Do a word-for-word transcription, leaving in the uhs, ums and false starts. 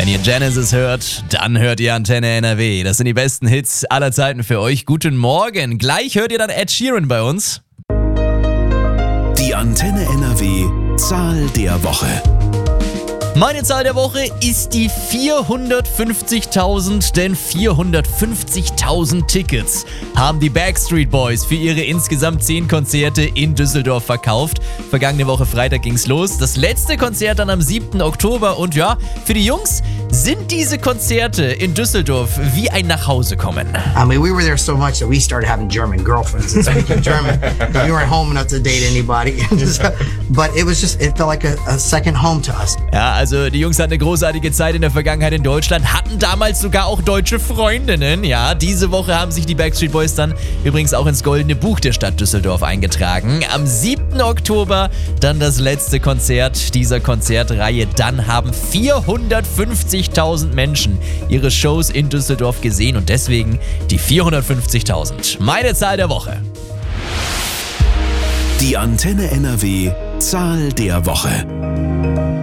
Wenn ihr Genesis hört, dann hört ihr Antenne N R W. Das sind die besten Hits aller Zeiten für euch. Guten Morgen. Gleich hört ihr dann Ed Sheeran bei uns. Die Antenne N R W Zahl der Woche. Meine Zahl der Woche ist die vierhundertfünfzigtausend, denn vierhundertfünfzigtausend Tickets haben die Backstreet Boys für ihre insgesamt zehn Konzerte in Düsseldorf verkauft. Vergangene Woche Freitag ging's los. Das letzte Konzert dann am siebten Oktober und ja, für die Jungs sind diese Konzerte in Düsseldorf wie ein Nachhausekommen. I mean, we were there so much that we started having German girlfriends and speaking German. We weren't home enough to date anybody. But it was just, it felt like a, a second home to us. Ja, also die Jungs hatten eine großartige Zeit in der Vergangenheit in Deutschland, hatten damals sogar auch deutsche Freundinnen. Ja, diese Woche haben sich die Backstreet Boys dann übrigens auch ins Goldene Buch der Stadt Düsseldorf eingetragen. Am siebten Oktober dann das letzte Konzert dieser Konzertreihe. Dann haben vierhundertfünfzigtausend Menschen ihre Shows in Düsseldorf gesehen und deswegen die vierhundertfünfzigtausend. Meine Zahl der Woche. Die Antenne N R W Zahl der Woche.